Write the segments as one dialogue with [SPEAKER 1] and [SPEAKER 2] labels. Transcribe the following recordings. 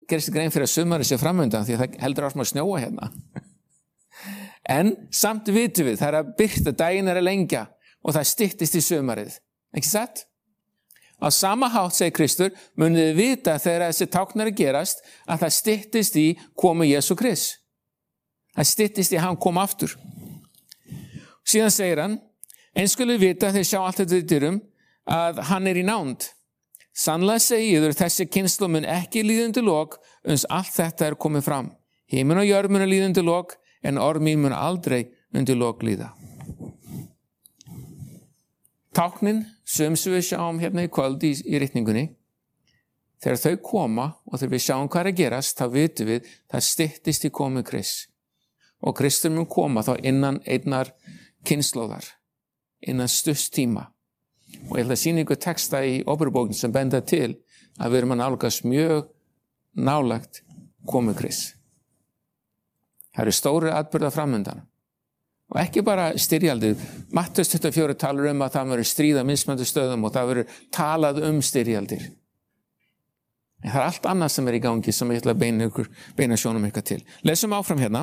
[SPEAKER 1] gerir sér grein fyrir að sumarið sé framundan því að það heldur áfram að snjóa hérna. En samt vitum við, það að birta, daginn að lengja og það styttist í sumarið. Ekki satt? Á sama hátt, segir Kristur, munið þið vita þegar þessi táknar gerast að það styttist í komu Jesú Krist. Það styttist í að hann kom aftur. Síðan segir hann, eins skulu vita þeir sjá allt þetta í dyrum að hann í nánd. Sannlega segi ég þessi kynslóð mun ekki líða undir lok uns allt þetta komið fram. Himinn og jörð mun líða undir lok en orð mín mun aldrei undir lok líða. Táknin sem við sjáum hérna í kvöld í ritningunni, þegar þau koma og þegar við sjáum hvað að gerast, þá vitum við það styttist í komu Krists. Og Kristur mun koma þá innan einnar kynslóðar, innan stutts tíma. Og ég ætla að sýna ykkur texta í Óperubókin sem benda til að við erum að nálgast mjög nálagt komu Krists. Það eru stóri atburðar framundan. Og ekki bara styrjaldir. Mattheus 24 talar að það verður stríð á mismunandi stöðum og það verður talað styrjaldir. En það allt annað sem í gangi sem ég ætla að beina sjónum ykkur til. Lesum áfram hérna.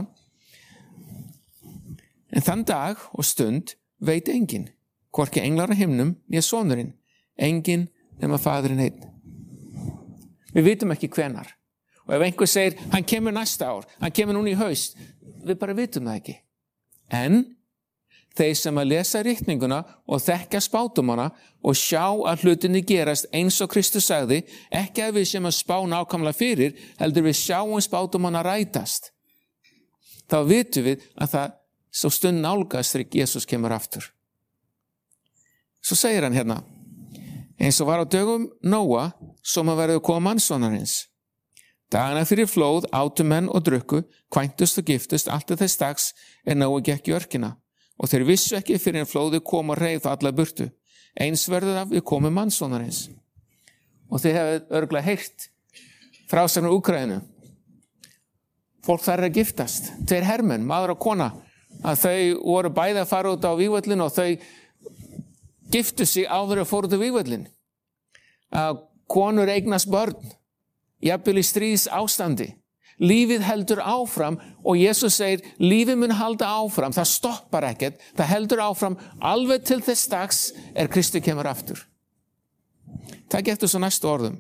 [SPEAKER 1] En þann dag og stund veit enginn, hvorki englar á himnum né sonurinn, enginn nema faðirinn einn. Við vitum ekki hvenar. Og ef einhver segir, hann kemur næsta ár, hann kemur núna í haust, við bara vitum það ekki. En þeir sem að lesa ritninguna og þekka spátumana og sjá að hlutinni gerast eins og Kristus sagði, ekki að við sem að spá nákvæmlega fyrir, heldur við sjáum spátumana rætast. Þá vitum við að það svo stund nálgast þegar Jesus kemur aftur. Svo segir hann hérna, eins og var á dögum Nóa, som að verður koma mannssonarins. Dagana fyrir flóð, átu menn og drukku, kvæntust og giftust, allt þess dags Nóa gekk í örkina. Og þeir vissu ekki fyrir en flóði kom og reið alla burtu. Eins verður af við komum mannssonarins. Og þið hefur örugglega heyrt frásagnar Úkraínu. Fólk þar að giftast. Tveir hermenn, maður og kona, að þau voru bæði að fara út á vígvöllin og þau giftu sig áður að fóru út á vígvöllin. Að konur eignast börn. Jafnvel í stríðs ástandi. Lífið heldur áfram og Jesus segir, lífið mun halda áfram, það stoppar ekkert, það heldur áfram alveg til þess dags Kristur kemur aftur. Takk eftir svo næstu orðum.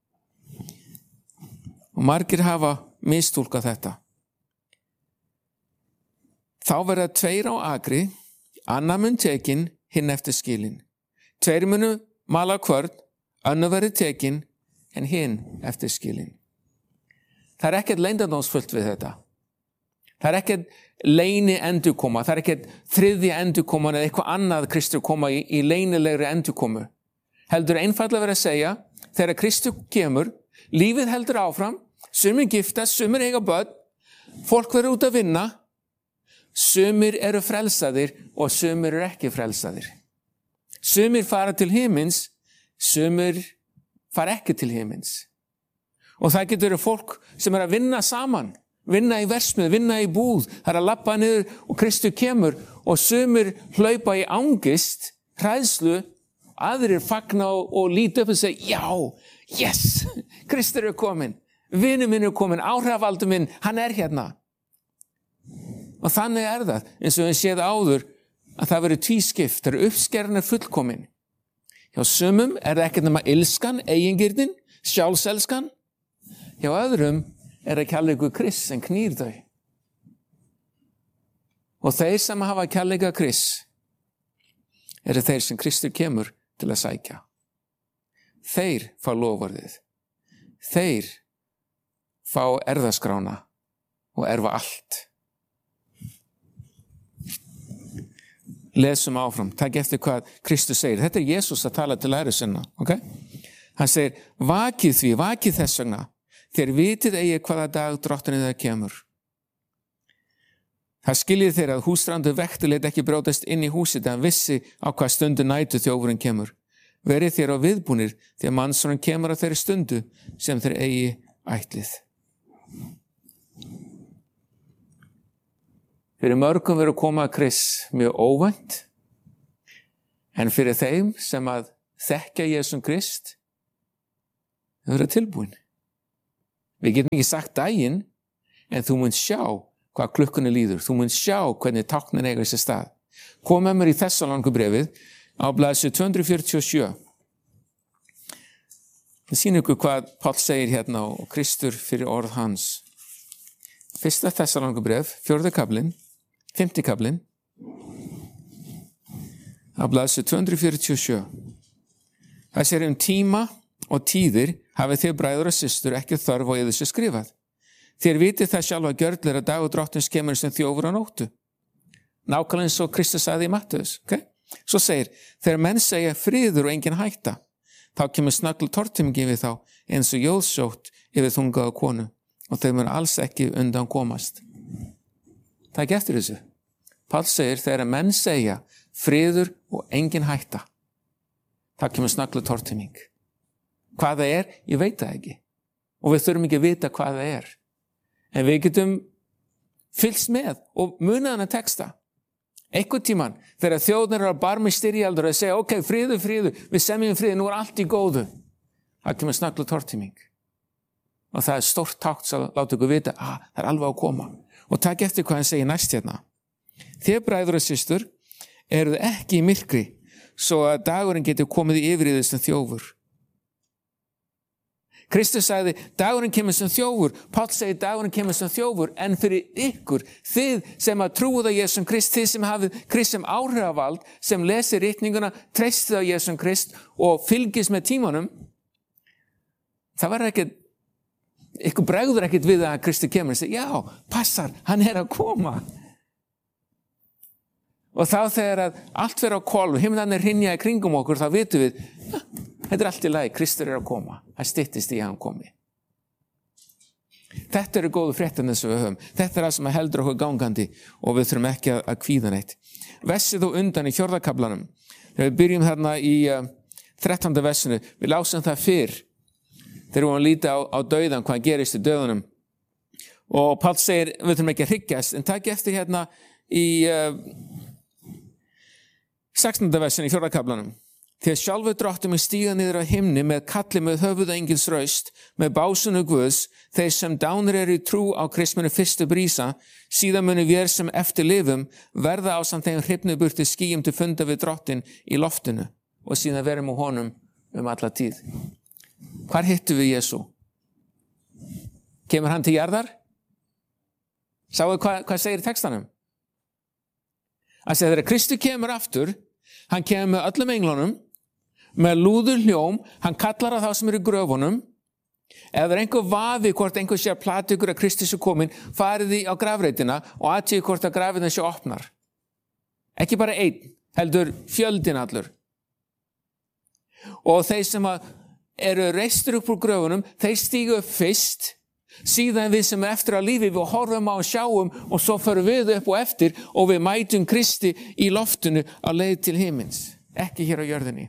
[SPEAKER 1] Og margir hafa mistúlkað þetta. Þá verða tveir á akri, annar mun tekin, hinn eftir skilin. Tveir munu mala kvörn, önnur verði tekin, en hinn eftir skilin. Það ekkert leyndardómsfullt við þetta. Það ekkert leyni endurkoma, það ekkert þriðja endurkoma eða eitthvað annað Kristur koma í leynilegri endurkomu. Heldur einfaldlega verið að segja, þegar Kristur kemur, lífið heldur áfram, sumir giftast, sumir eiga börn, fólk verður út að vinna, sumir eru frelsaðir og sumir eru ekki frelsaðir. Sumir fara til himins, sumir fara ekki til himins. Og það getur verið fólk sem að vinna saman, vinna í versmið, vinna í búð, það að labba niður og Kristur kemur og sumir hlaupa í angist, hræðslu, aðrir fagna og líta upp og segja, já, yes, Kristur komin, vinur minn komin, áhrifaldur minn, hann hérna. Og þannig það, eins og við séð áður, að það verið tvískipt, það uppskerðan fullkomin. Hjá sumum það ekkert nema ilskan, eigingirnin, sjálfselskan. Hjá öðrum það kærleikur Krists sem knýr þau. Og þeir sem hafa kærleika Krists þeir sem Kristur kemur til að sækja. Þeir fá loforðið. Þeir fá erfðaskrána og erfa allt. Lesum áfram, takk eftir hvað Kristus segir. Þetta Jesus að tala til læri sinna, ok? Hann segir, vakið því, vakið þess vegna, þeir vitið eigi hvaða dag drottinn það kemur. Það skiljið þeir að húsrandur vekti leit ekki brjótast inn í húsið, en vissi á hvað stundu nætu þjófurinn kemur. Verið þér á viðbúnir, því að mannssonin kemur á þeirri stundu sem þeir eigi ætlið. Fyrir mörgum verður koma að Krists mjög óvænt, en fyrir þeim sem að þekkja Jesum Krist, þau verður tilbúin. Við getum ekki sagt daginn, en þú munt sjá hvað klukkunni líður. Þú munt sjá hvernig táknin eiga sér stað. Kom með mér í Þessaloníkubréfið á blaðsíðu 247. Það sýnir ykkur hvað Páll segir hérna og Kristur fyrir orð hans. Fyrsta Þessaloníkubréf, 4. kaflinn, 5. kaflinn, á blaðsíðu 247. Það segir tíma og tíðir hafið þið bræður og systur ekki þörf á yður sér skrifað. Þér vitið það sjálfa gjörlir að dagur drottins kemur sem þjófur á nóttu. Nákvæmlega eins og Kristus sagði í Mattheus. Okay? Svo segir, þegar menn segja friður og engin hætta, þá kemur snöggl tortímingi við þá eins og jóðsótt yfir þungaða konu og þau mun alls ekki undan komast. Það ekki eftir þessu. Páll segir, þegar menn segja friður og engin hætta, þá kemur snöggl tortíming. Hvað það er, ég veit það ekki. Og við þurfum ekki að vita hvað það er. En við getum fylgst með og munað hana texta. Einhvern tímann, þegar þjóðnir eru að barmi styrjaldur og segja, ok, friður, við semjum friður, nú er allt í góðu. Það kemur snöggl tortíming. Og það er stórt tákn að láta ykkur vita, það er alveg að koma. Og takk eftir hvað hann segir næst hérna. Þið bræður og systur eruð ekki í myrkri, svo að dagurinn getur komið yfir í þessum þjófur. Kristus sagði, dagurinn kemur sem þjófur. Páll segir, dagurinn kemur sem þjófur, en fyrir ykkur, þið sem að trúið á Jesum Krist, þið sem hafið Krist sem áhrifavald, sem lesir ritninguna, treystið á Jesum Krist og fylgist með tímanum, það verður ekkert, ykkur bregður ekkert við að Kristi kemur og segir, já, passar, hann er að koma. Og þá þegar að allt verður á hvolf, himnarnir hrynja í kringum okkur, þá vitum við, þetta er allt í lagi, Kristur er að koma. Það styttist í að hann komi. Þetta eru góðu fréttirnar sem við höfum. Þetta er það sem heldur okkur gangandi og við þurfum ekki að kvíða neitt. Versið og undan í 4. kaflanum. Þegar við byrjum þarna í 13. versinu, við lásum það fyrr. Þegar við vorum að líta á dauðan, hvað gerist í dauðanum. Og Páll segir, við þurfum ekki að hryggjast, en takk eftir hérna í 16. versinu í 4. kaflanum. Þegar sjálfur drottum er stíga niður á himni með kalli með höfuð engils raust, með básunu Guðs, þeir sem dánir eru í trú á Krist munu fyrstu brísa, síðan munu vér sem eftir lifum verða á samt þeim hrifnu burti skýjum til funda við drottin í loftinu og síðan verum á honum alla tíð. Hvar hittum við Jesú? Kemur hann til jarðar? Sáu hvað segir í textanum? Að segja þegar Kristi kemur aftur, hann kemur með öllum englunum, með lúður hljóm, hann kallar á þá sem eru í gröfunum. Ef það er einhver vafi hvort einhver sé að plata ykkur að Kristus er komin, farið því á grafreitina og athugið hvort að grafreitina sé opnar. Ekki bara einn, heldur fjöldin allur. Og þeir sem eru reistur upp úr gröfunum, þeir stígu upp fyrst, síðan við sem eftir að lífi við horfum á og sjáum og svo förum við upp og eftir og við mætum Kristi í loftinu á leið til himins, ekki hér á jörðinni.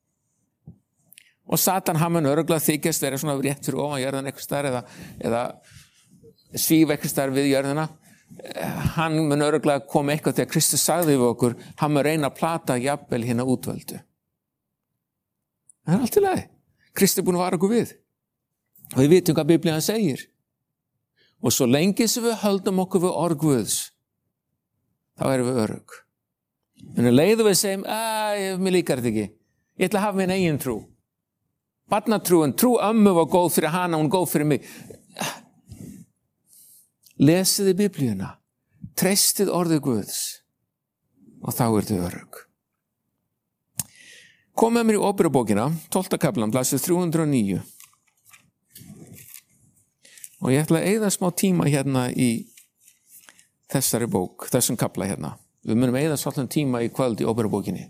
[SPEAKER 1] Og Satan hann mun örugglega þykjast vera svona rétt fyrir ofan jörðina eitthvað staðar eða svífa eitthvað staðar við jörðina. Hann mun örugglega koma eitthvað þegar Kristus sagði við okkur, hann mun reyna að plata jafnvel hérna útvöldu. Það er allt í lagi. Kristi er búin að vara okkur við. Og við vitum hvað Biblían segir. Og svo lengi sem við höldum okkur við orð Guðs, þá erum við örugg. En leiðum við segjum, mér líkar þetta ekki. Ég ætla að hafa minn eigin trú. Barnatrúin, trú ömmu var góð fyrir hana, hún góð fyrir mig. Lesiði Biblíuna, treystið orðið Guðs og þá er þið örugg. Kom með mér í Óperubókina, 12. kaflan, blaðsíðu 309. Og ég ætla að eyða smá tíma hérna í þessari bók, þessum kafla hérna. Við munum eyða svolítið tíma í kvöld í Óperubókinni.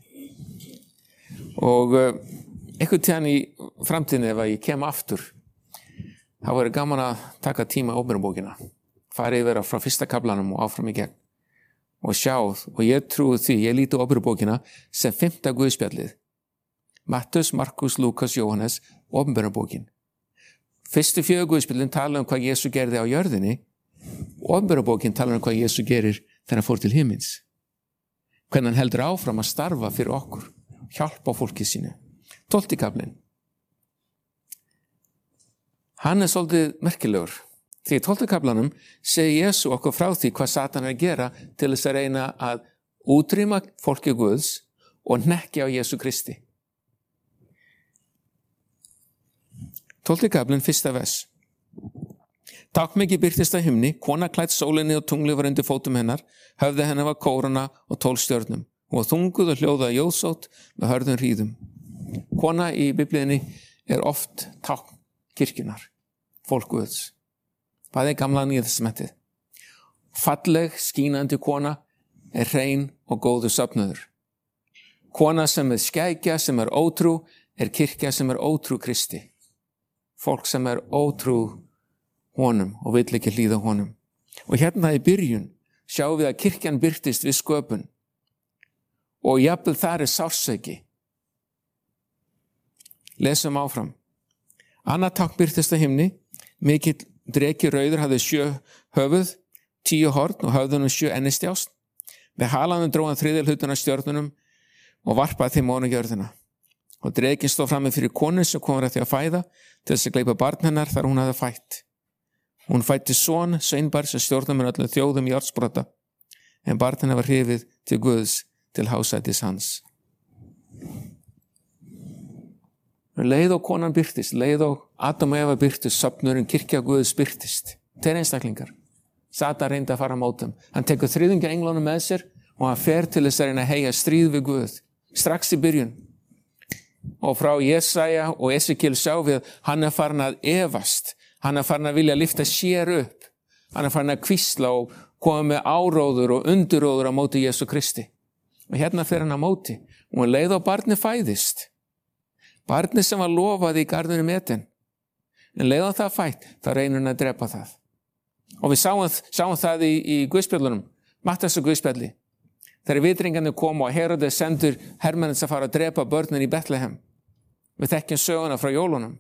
[SPEAKER 1] Og einhvern tíðan í framtíðinni ef ég kem aftur, þá verður gaman að taka tíma í Óperubókina. Farið yfir frá fyrsta kaflanum og áfram í gegn. Og sjá, og ég trúi því, ég líti Óperubókina sem 5. Guðspjallið. Mattheus, Markus, Lukas, Jóhannes, Opinberabókin. Fyrstu 4 Guðspjallin tala hvað Jesú gerði á jörðinni, Opinberabókin tala hvað Jesú gerir þegar hann fór til himins. Hvernig hann heldur áfram að starfa fyrir okkur, hjálpa fólkið sínu. 12. kaflinn. Hann svolítið merkilegur. Því í 12. kaflanum segir Jesú okkur frá því hvað Satan að gera til þess að reyna að útrýma fólki Guðs og hnekkja á Jesú Kristi. 12. kaflinn, 1. vers. Táknmikið birtist á himni, kona klædd sólinni og tungli var undir fótum hennar, höfði hennar var kórana og 12 stjörnum. Hún var þunguð og hljóðaði jóðsótt með hörðum hríðum. Kona í Biblíunni er oft tákn kirkjunar, fólk Guðs. Bæði gamla Nýja testamentið. Falleg, skínandi kona er hrein og góður söfnuður. Kona sem er skækja, sem er ótrú, er kirkja sem er ótrú Kristi. Fólk sem er ótrú honum og vill ekki hlýða honum. Og hérna í byrjun sjáum við að kirkjan birtist við sköpun. Og jafnvel þar er sársauki. Lesum áfram. Annað tákn birtist á himni, mikill dreki rauður hafði 7 höfuð, 10 horn og höfðunum 7 ennistjást. Við halanum dró hann 3. hlutan af stjörnunum og varpaði þeim ofan á jörðina. Og drekinn stóð frammi fyrir konu sem kom að því að fæða til þess að gleypa barn hennar þar hún hafði fætt. Hún fætti son, sveinbarn sem stjórnar með öllum þjóðum járnsbrota, en barn hennar var hrifið til Guðs til hásætis hans. Leið og konan birtist, leið og Adam og Eva birtist, söfnurinn kirkja Guðs birtist. Þeir einstaklingar. Satan reyndi að fara á mótum. Hann tekur 3. englunum með sér og hann fer til þess að reyna að heyja stríð við Guð. Strax í byrjun. Og frá Jesaja og Esekiel sjáum við að hann er farin að efast. Hann er farin að vilja lyfta sér upp. Hann er farin að hvísla og koma með áróður og unduróður á móti Jesú Kristi. Og hérna fer hann á móti. Og hann leið á barni fæðist. Barni sem var lofað í garðinum Eden. En leið á það fætt, þá reynir hann að drepa það. Og við sáum það í Guðspjöllunum, Matthíasar Guðspjalli. Þegar vitringarnir komu og Heródes sendur hermennins að fara að drepa börnin í Betlehem. Við þekkjum söguna frá jólunum.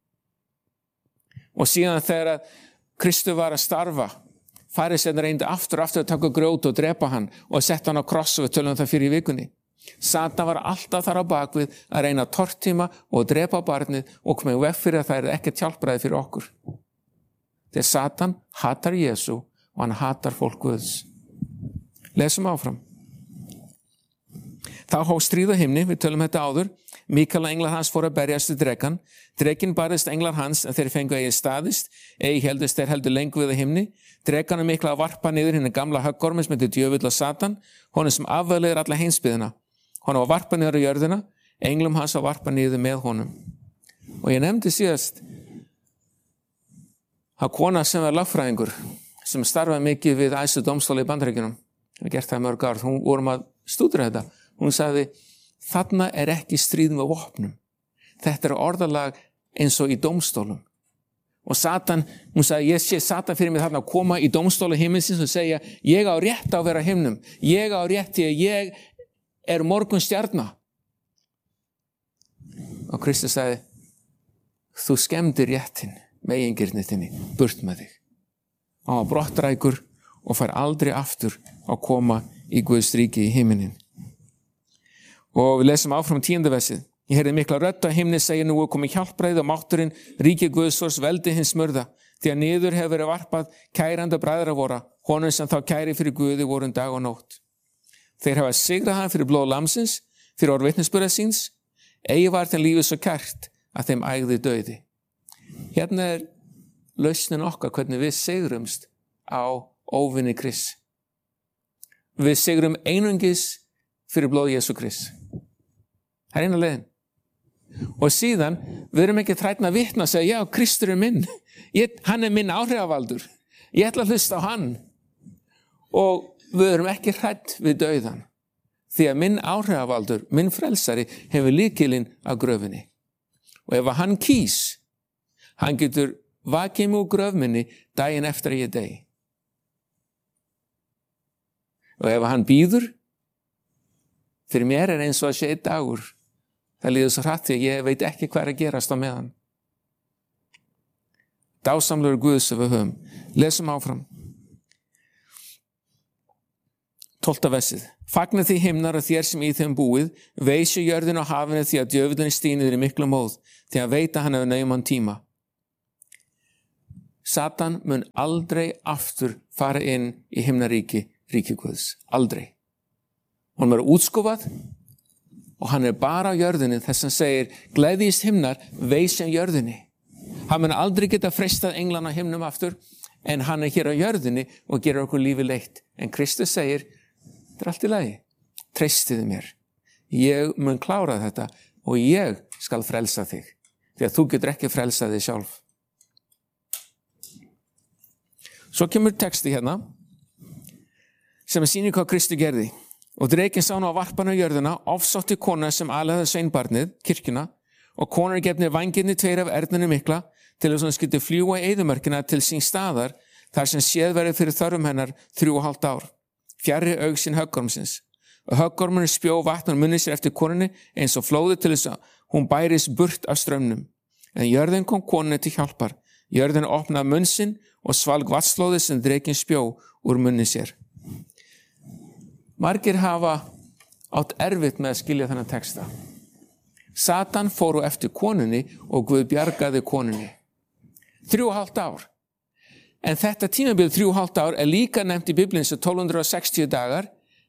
[SPEAKER 1] Og síðan þegar Kristur var að starfa, farisæarnir reyndu aftur að taka grjót og drepa hann og setta hann á kross og við tölum það fyrir í vikunni. Satan var alltaf þar á bakvið að reyna að tortíma og drepa barnið og koma í veg fyrir að það er ekkert hjálpræði fyrir okkur. Þegar Satan hatar Jesú og hann hatar fólk Guðs. Lesum áfram. Þá hóf stríð á himni, við tölum þetta áður. Míkael og englar hans fóru að berjast við drekann. Drekinn barðist englar hans en þeir fengu eigi staðist. Eigi heldust þeir heldur lengur við á himni. Drekanum mikla að varpa niður hinn gamla höggormi sem heitir djöfull og Satan, honum sem afveðleiðir alla heimsbyggðina. Honum var varpa niður á jörðina, englum hans var varpa niður með honum. Og ég nefndi síðast að kona sem var lögfræðingur, sem starfaði mikið við æðstu dómstóla í Bandaríkjunum, við gert það mörg ár, hún vorum að stúdera þetta. Hún sagði, þarna er ekki stríð með vopnum. Þetta er orðalag eins og í dómstólum. Og Satan, hún sagði, ég sé Satan fyrir mig þarna að koma í dómstóla himinsins og segja, ég á rétt á að vera himnum. Ég á rétt því að ég er morgun stjarna. Og Kristur sagði, þú skemmdir réttin með eigingirni þinni, burt með þig. Hann var brottrækur og fær aldrei aftur að koma í Guðs ríki í himinin. Og við lesum áfram 10. versið. Ég heyrði mikla rödd á himni segja nú er komið hjálpræði og mátturinn, ríki Guðsvors, veldi hins smurða. Því að niður hefur verið varpað kæranda bræðra vora, honum sem þá kæri fyrir Guði voru dag og nótt. Þeir hafa sigrað hann fyrir blóð lamsins, fyrir orð vitnisburða síns, eigi var þeim lífið svo kært að þeim ægði dauði. Hérna er lausnin okkar hvernig við sigrumst á óvinni Krists. Við sigrum einungis fyrir blóð Jesú Krists. Það er eina leiðin. Og síðan, við erum ekki þrætna að vitna og segja, já, Kristur er minn. Hann er minn áhrifavaldur. Ég ætla að hlusta á hann. Og við erum ekki hrætt við dauðan. Því að minn áhrifavaldur, minn frelsari, hefur lykilinn á gröfinni. Og ef hann kýs, hann getur vakið mig úr gröfminni daginn eftir að ég dey. Og ef hann býður, fyrir mér er eins og að sé einn dagur. Það líður svo hratt því að ég veit ekki hvað er að gerast á meðan. Dásamlegur Guð sem við höfum. Lesum áfram. 12. versið. Fagna því himnar og þér sem í þeim búið, veisu jörðin og hafinu því að djöfullin stínir í miklu móð, því að veita hann hefur nauman tíma. Satan mun aldrei aftur fara inn í himnaríki, ríki Guðs. Aldrei. Hann verður útskúfað og hann bara á jörðinni þess að segir, gleðjist himnar, veisja jörðinni. Hann mun aldrei geta freistað englana himnum aftur, en hann hér á jörðinni og gerir okkur lífi leitt. En Kristus segir, þetta allt í lagi. Treystiði mér. Ég mun klára þetta og ég skal frelsa þig. Því að þú getur ekki frelsað þig sjálf. Svo kemur texti hérna sem sýnir hvað Kristi gerði. Og drekinn sá nú á varpanu á jörðina, ofsótti kona sem alaði sveinbarnið, kirkjuna, og konar gefnir vængirnir tveir af erninni mikla til þess að hann skyldi fljúga í eyðimörkina til sín staðar þar sem séð verið fyrir þörfum hennar 3,5 ár. Fjarri augsinn höggormsins. Og höggormurinn spjó vatn og munni sér eftir konunni eins og flóði til þess að hún bærist burt af straumnum. En jörðin kom konunni til hjálpar. Jörðin opnaði munn sinn og svalg vatnsflóðið sem drekinn spjó úr munni sér. Margir hafa átt erfitt með að skilja þennan texta. Satan fór á eftir konunni og Guð bjargaði konunni. 3,5 ár. En þetta tímabil 3,5 ár er líka nefnt í Biblíunni sem 1260 dagar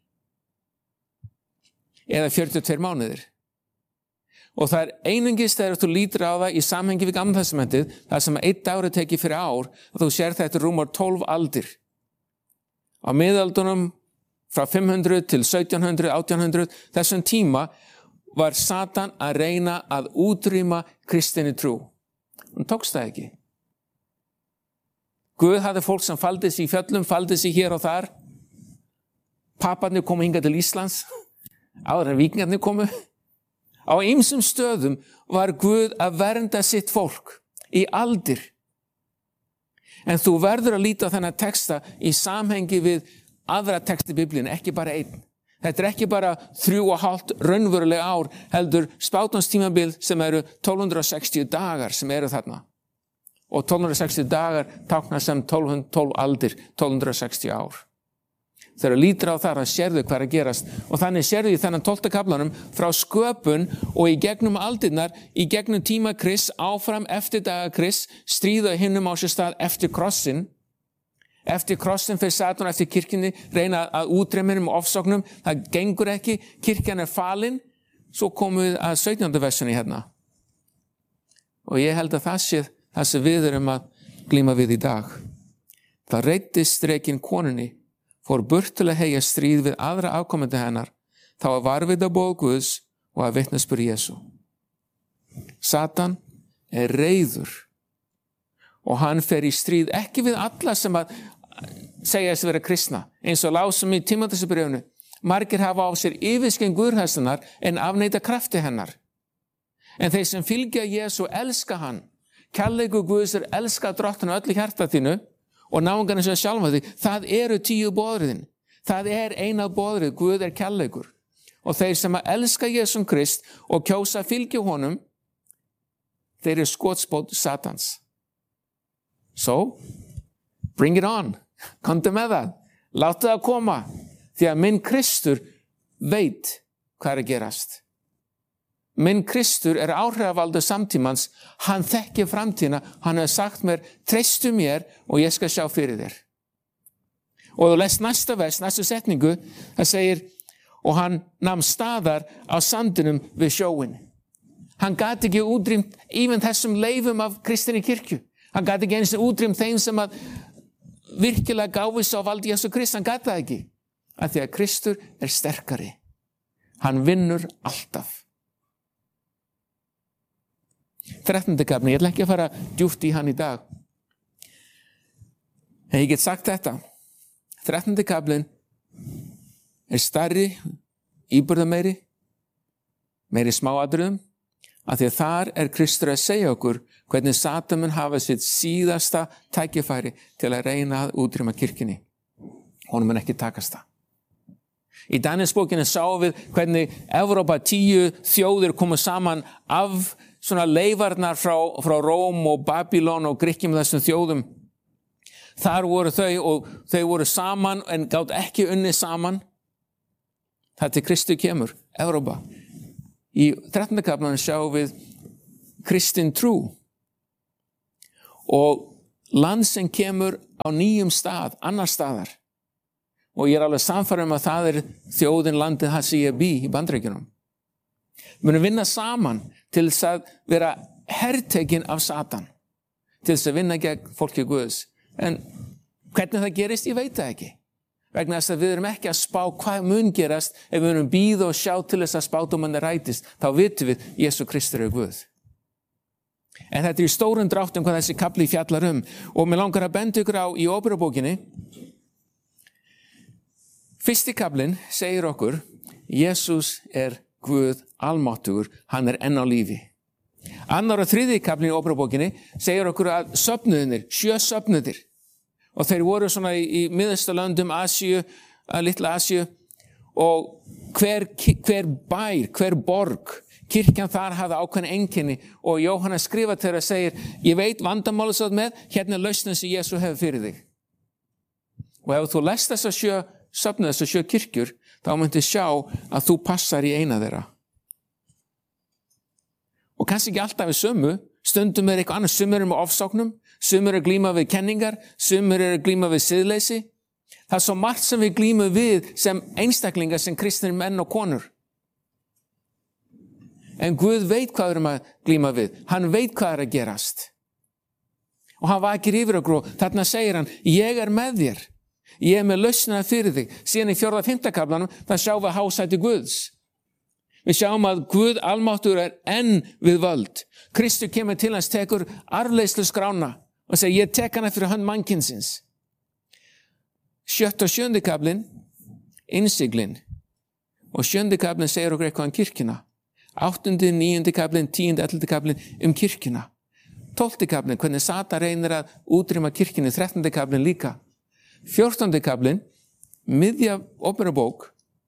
[SPEAKER 1] eða 42 mánuðir. Og það einungis þegar þú lítur á það í samhengi við Gamla testamentið, þar sem 1 dagur er tekið fyrir ár, og þú sér þetta rúmar 12 aldir. Á miðaldunum frá 500 til 1700, 1800, þessum tíma var Satan að reyna að útrýma kristinni trú. Hún tókst það ekki. Guð hafði fólk sem faldi sig í fjöllum, faldi sig hér og þar. Paparnir komu hingað til Íslands, áður en víkingarnir komu. Á ýmsum stöðum var Guð að vernda sitt fólk í aldir. En þú verður að líta á þennan texta í samhengi við aðra texti í Biblíunni, ekki bara einn. Þetta er ekki bara 3,5 raunveruleg ár, heldur spátumstímabil sem eru 1260 dagar sem eru þarna. Og 1260 dagar táknar sem 12 aldir, 1260 ár. Þegar lítur á þar að sérðu hvað er að gerast og þannig sérðu í þennan 12. kaflanum frá sköpun og í gegnum aldirnar, í gegnum tíma Krists, áfram eftir daga Krists, stríða hinnum á sér stað eftir krossin. Eftir krossin fyrir Satan, eftir kirkjunni, reyna að útrýma með ofsóknum, það gengur ekki, kirkjan er falin, svo komum við að 17. versunni hérna. Og ég held að það sé það sem við erum að glíma við í dag. Það reiddist drekinn konunni, fór burt til að heyja stríð við aðra afkomandi hennar, þá að varvita boð Guðs og að vitnisburð Jesú. Satan er reiður og hann fer í stríð ekki við alla sem að segja þess að vera kristna, eins og lásum í Tímóteusbréfinu. Margir hafa á sér yfirskyn guðhræðslunnar en afneita krafti hennar. En þeir sem fylgja Jesú elska hann. Kærleikur Guðs er elska drottinn öllu hjarta þínu og náungan eins og sjálfa þig. Það eru 10 boðorðin. Það er eina boðorðið, Guð er kærleikur. Og þeir sem að elska Jesú Krist og kjósa að fylgja honum, þeir eru skotspónn Satans. So, bring it on. Komdu með það. Láttu það koma. Því að minn Kristur veit hvað er að gerast. Minn Kristur er áhrifavaldur samtímans. Hann þekkir framtíðina. Hann hefur sagt mér, treystu mér og ég skal sjá fyrir þér. Og þú lest næsta vers, næstu setningu, það segir, og hann nam staðar á sandinum við sjóin. Hann gat ekki útrýmt even þessum leifum af kristinni kirkju. Hann gat ekki eins og útrýmt þeim sem að virkilega gáfis á valdi Jesú Krist. Hann gat það ekki. Af því að Kristur er sterkari. Hann vinnur alltaf. 13. kafli, ég ætla ekki að fara djúpt í hann í dag. En ég get sagt þetta. 13. kaflin er stærri, íburðameiri, meiri smáatriðum, af því að þar er Kristur að segja okkur hvernig Satan mun hafa sitt síðasta tækifæri til að reyna að útrýma kirkjunni. Honum mun ekki takast það. Í Danielsbókinni sáum við hvernig Evrópa 10 þjóðir komu saman af svona leifarnar frá Róm og Babylon og Grikkjum þessum þjóðum. Þar voru þau og þau voru saman en gátt ekki unnið saman. Það til Kristur kemur, Evrópa. Í 13. kaflanum sjáum við kristin trú. Og land sem kemur á nýjum stað, annar staðar. Og ég alveg sannfærður að það þjóðin landið það sem ég bý í Bandaríkjunum. Við munum vinna saman til þess að vera hertekinn af Satan, til þess að vinna gegn fólki Guðs. En hvernig það gerist, ég veit það ekki. Vegna þess að við erum ekki að spá hvað mun gerast ef við erum bíða og sjá til þess að spádómurinn rætist, þá vitum við Jesú Kristur Guð. En þetta í stórum dráttum hvað þessi kafli fjallar og mér langar að benda ykkur á í Óperubókinni. Fyrsti kaflinn segir okkur, Jesús Guð almáttugur, hann enn á lífi. Annar og þriðji kaflinn í Óperubókinni segir okkur að söfnuðinir, 7 söfnuðir, og þeir voru svona í miðausturlöndum, Asíu, litla Asíu, og hver bær, hver borg, kirkjan þar hafði ákveðin einkenni, og Jóhannes skrifa til þeirra og segir, ég veit vandamálið svo með, hérna lausnin sem Jesú hefur fyrir þig. Og ef þú lest þessar 7 söfnuðir, þessar 7 kirkjur, þá myndi sjá að þú passar í eina þeirra. Og kannski ekki alltaf við sömu, stundum eitthvað annað, sumir með ofsóknum, sumir glíma við kenningar, sumir glíma við siðleysi. Það svo margt sem við glímum við sem einstaklingar, sem kristnir menn og konur. En Guð veit hvað við erum að glíma við. Hann veit hvað að gerast. Og hann vakir yfir okkur og þarna segir hann, ég með þér. Ég með lausnina fyrir þig. Síðan í 4. og 5. kaflanum, það sjáum við hásæti Guðs. Við sjáum að Guð almáttugur enn við völd. Kristur kemur til hans, tekur arfleiðslu skrána og segir, ég tek hana fyrir hönd mannkynsins. 7. og 7. kaflinn, innsiglin. Og 7. kaflinn segir okkur eitthvað kirkjuna. 8., 9. kaflinn, 10., 11. kaflinn kirkjuna. 12. kaflinn, hvernig Satan reynir að útrýma kirkjunni. 13. kaflinn líka. 14. kaflinn, miðja Óperubók.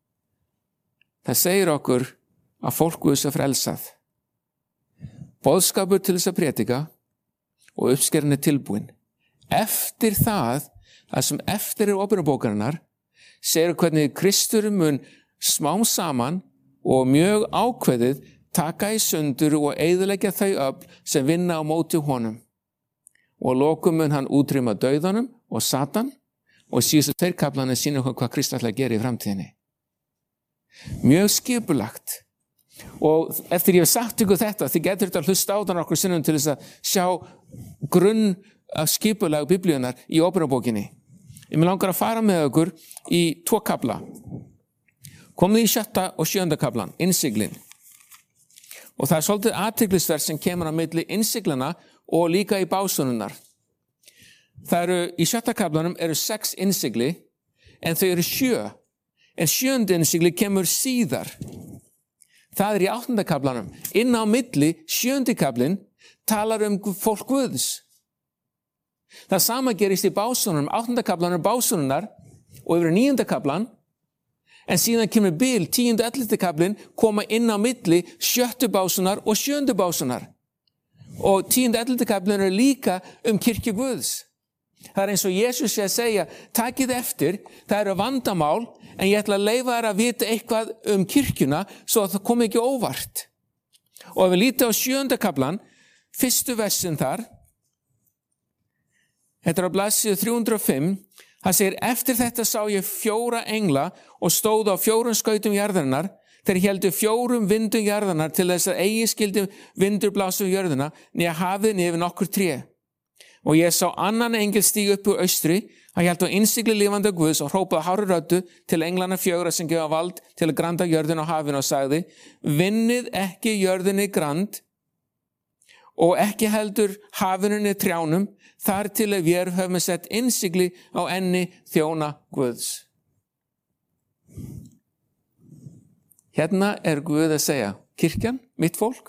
[SPEAKER 1] Það segir okkur að fólk Guðs frelsað. Boðskapur til þess að prédika og uppskeran tilbúin. Eftir það sem eftir Óperubókarinnar, segir hvernig Kristur mun smám saman og mjög ákveðið taka í sundur og eyðileggja þau öfl sem vinna á móti honum. Og lokum mun hann útrýma dauðanum og Satan, og síðustu 2 kaflarnir sýna okkur hvað Kristur ætlar að gera í framtíðinni. Mjög skipulagt. Og eftir ég hef sagt ykkur þetta, þið getur þetta að hlusta á þann okkur sinnum til þess að sjá grunn af skipulag biblíunar í Óperubókinni. Ég vil langar að fara með okkur í 2 kafla. Komið í 7. og 7. kaflan, innsiglin. Og það svolítið athyglisvert sem kemur á milli innsiglana og líka í básúnunnar. Það í 7. kaflanum 6 innsigli, en þau 7. En 7. innsigli kemur síðar. Það í 8. kaflanum. Inn á milli, 7. kaflinn, talar fólk Guðs. Það sama gerist í básúnunum. 8. kaflanum básúnunnar og yfir 9. kaflan. En síðan kemur bil, 10. og 11. kaflinn koma inn á milli 7. básúnar og 7. básúnar. Og 10. og 11. kaflinn líka kirkju Guðs. Það eins og Jesús sé að segja, takið eftir, það vandamál, en ég ætla að leyfa þær að vita eitthvað kirkjuna, svo að það komi ekki óvart. Og ef við lítið á 7. kaflan, 1. versin þar, þetta á blaðsíðu 305, það segir, eftir þetta sá ég 4 engla og stóð á 4 skautum jarðarinnar, þeir héldu 4 vindum jarðarinnar til þess að eigi skildi vindur blása jörðina, nýja hafið yfir nokkur tré. Og ég sá annan engil stíga upp úr austri, hann hélt á innsigli lifandi Guðs og hrópaði hárri röddu til englana 4 sem gefa vald til að granda jörðin á hafinu og sagði, vinnið ekki jörðinni grand og ekki heldur hafinu trjánum, þar til að við höfum sett innsigli á enni þjóna Guðs. Hérna Guð að segja, kirkjan, mitt fólk,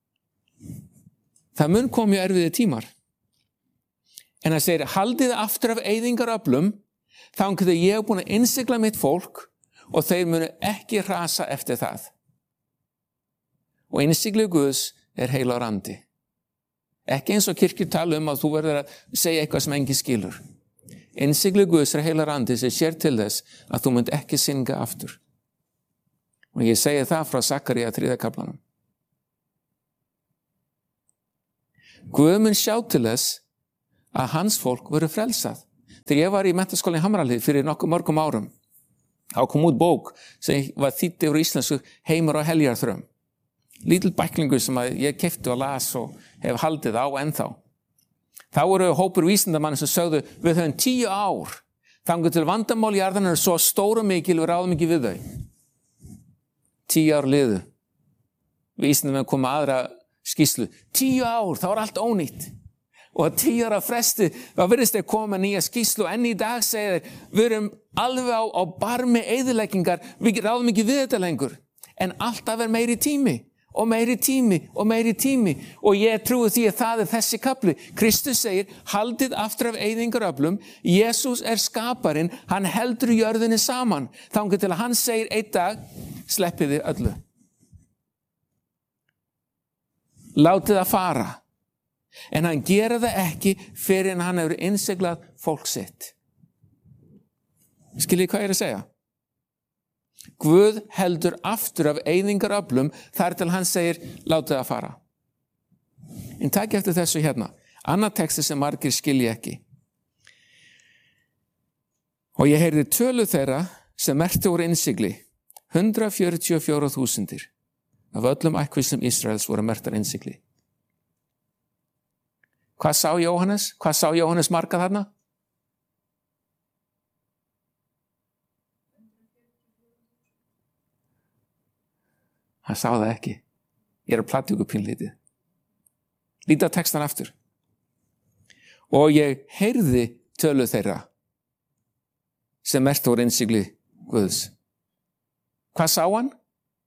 [SPEAKER 1] það mun komi erfiði tímar. En það segir, haldið aftur af eyðingaröflum, þannig að ég búin að innsigla mitt fólk og þeir munu ekki rasa eftir það. Og innsigli Guðs heilagur andi. Ekki eins og kirkjur tala að þú verður að segja eitthvað sem enginn skilur. Innsigli Guðs heilagur andi sem sér til þess að þú munt ekki synga aftur. Og ég segi það frá Sakaría 3. kaflanum. Guð mun sjá til þess að hans fólk voru frelsað. Þegar ég var í menntaskólinni í Hamrahlíð fyrir mörgum árum, þá kom út bók sem var þýdd yfir íslensku, Heimur og heljarþröm. Lítill bæklingur sem ég keypti og las og hef haldið á ennþá. Þá voru hópur vísindamanna sem sögðu, við höfum 10 ár, þangað til vandamál jarðarinnar svo stóra mikil og ráðum ekki við þau. 10 ár liðu. Vísindamenn komu aðra skýrslu. 10 ár, þá allt ónýtt. Og að 10 ára fresti, þá virðist þeir koma nýja skýrslu, en í dag segir þeir, við erum alveg á barmi eyðileggingar, við ráðum ekki við þetta lengur. En alltaf meiri tími, og meiri tími, og meiri tími. Og ég trúi því að það þessi kapli. Kristus segir, haldið aftur af eyðingaröflum, Jesús skaparinn, hann heldur jörðinni saman. Þangað til að hann segir einn dag, sleppið þið öllu. Látið það fara. En hann gera það ekki fyrir en hann hefur innsiglað fólk sitt. Skiljið hvað ég að segja? Guð heldur aftur af eyðingaröflum þar til hann segir, látið það fara. En takk eftir þessu hérna. Annað texti sem margir skilji ekki. Og ég heyrði tölu þeirra sem merktu úr innsigli. 144.000 af öllum ættkvíslum Ísraels voru merktar innsigli. Hvað sá Jóhannes? Hvað sá Jóhannes marga þarna? Hann sá það ekki. Ég að plati ykkur pínlítið. Lítið á textan aftur. Og ég heyrði tölu þeirra sem merktu úr innsigli Guðs. Hvað sá hann?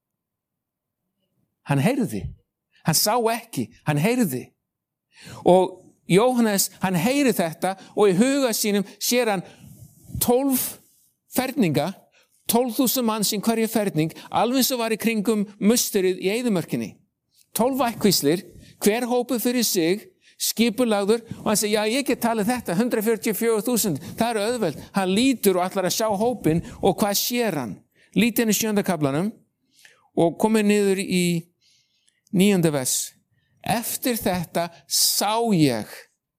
[SPEAKER 1] Hann heyrði. Hann sá ekki. Hann heyrði. Og Jóhannes, hann heyri þetta og í huga sínum sér hann 12 ferninga, 12.000 manns í hverju ferning, alveg sem var í kringum musterið í eyðimörkinni. 12 ættkvíslir, hver hópuð fyrir sig, skipulagður, og hann segir, já, ég get talið þetta, 144.000, það auðvelt. Hann lítur og ætlar að sjá hópin og hvað sér hann? Lítið inn í 7. kaflanum og komið niður í 9. vers. Eftir þetta sá ég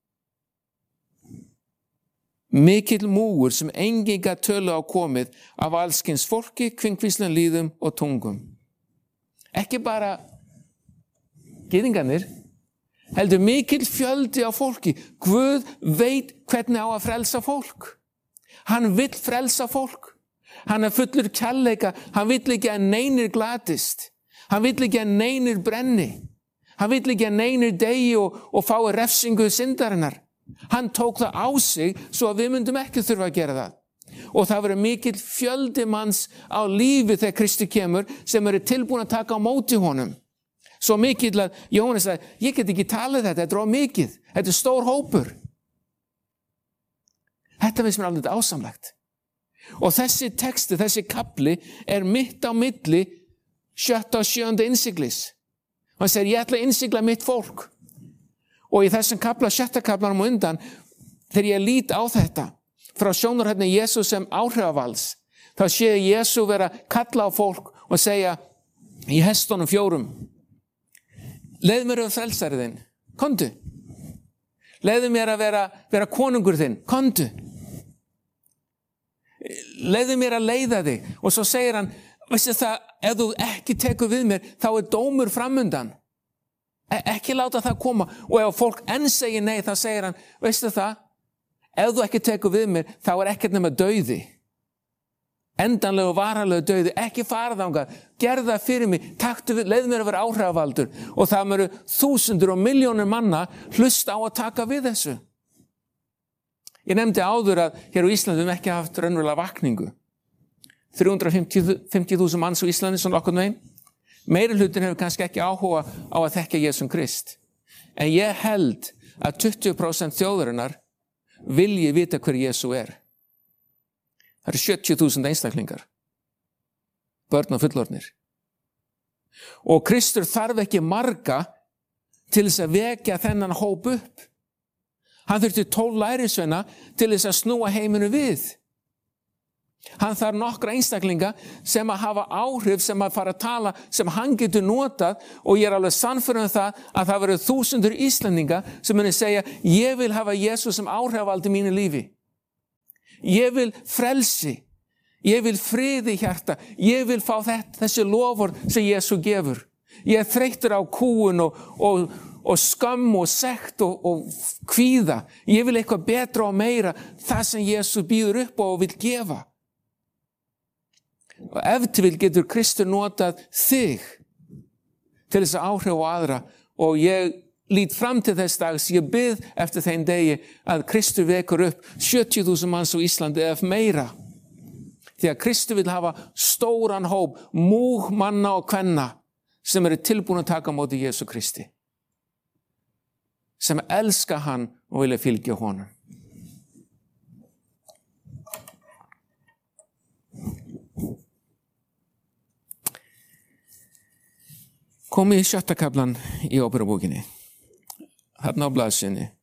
[SPEAKER 1] mikill múgur sem enginn gat tölu á komið af allskyns fólki, kvinkvíslum, lýðum og tungum. Ekki bara gyðingarnir, heldur mikill fjöldi á fólki. Guð veit hvernig á að frelsa fólk. Hann vill frelsa fólk. Hann fullur kærleika. Hann vill ekki að neinir glatist. Hann vill ekki að neinir brenni. Hann vill ekki að neinir degi og fái refsingu syndarinnar. Hann tók það á sig svo að við myndum ekki þurfa að gera það. Og það verður mikill fjöldi manns á lífi þegar Kristi kemur sem eru tilbúin að taka á móti honum. Svo mikill að Jóhannes sagði, ég get ekki talið þetta er of mikið. Þetta stór hópur. Þetta finnst mér alveg ásamlegt. Og þessi texti, þessi kapli mitt á milli 7. og 7. innsiglis. Og hann segir, ég ætla að innsigla mitt fólk. Og í þessum kapla, 7. kaplanum og undan, þegar ég lít á þetta, frá sjónarhorni Jesú sem áhrifavalds, þá sé ég Jesú vera kalla á fólk og segja í hestunum 4, leiðu mér að frelsari þinn, komdu. Leiðu mér að vera konungur þinn, komdu. Leiðu mér að leiða þig. Og svo segir hann, veistu það, ef þú ekki tekur við mér, þá dómur framundan. Ekki láta það koma. Og ef fólk enn segir nei, þá segir hann, veistu það, ef þú ekki tekur við mér, þá ekkert nema dauði. Endanlegu og varanlegu dauði, ekki fara þangað, gerð það fyrir mig, leið mér að vera áhrifavaldur. Og það eru þúsundur og milljónir manna hlusta á að taka við þessu. Ég nefndi áður að hér á Íslandi við ekki haft raunverulega vakningu. 350.000 manns á Íslandi, svona okkur megin. Meiri hlutin hefur kannski ekki áhuga á að þekka Jesum Krist. En ég held að 20% þjóðarinnar vilji vita hver Jesú er. Það eru 70.000 einstaklingar. Börn og fullorðnir. Og Kristur þarf ekki marga til þess að vekja þennan hóp upp. Hann þurfti 12 lærisveina til þess að snúa heiminu við. Hann þarf nokkra einstaklinga sem að hafa áhrif, sem að fara að tala, sem hann getur notað, og ég er alveg sannfærður það að það verður þúsundur Íslendinga sem muni segja, ég vil hafa Jesús sem áhrifavald í mínu lífi. Ég vil frelsi. Ég vil friði í hjarta. Ég vil fá þessi loford sem Jesú gefur. Ég er þreyttur á kúgun og skömm og sekt og kvíða. Ég vil eitthvað betra og meira, það sem Jesú býður upp og vil gefa. Og ef til vil getur Kristur notað þig til þess að áhrif á aðra, og ég lít fram til þess dags, ég bið eftir þeim degi að Kristur vekur upp 70.000 manns á Íslandi eða meira. Því að Kristur vil hafa stóran hóp, múg manna og kvenna sem eru tilbúin að taka á móti Jesú Kristi. Sem elska hann og vilja fylgja honum. Komið í 6. kaflan í Óperubókinni. Þarna á blaðsíðunni.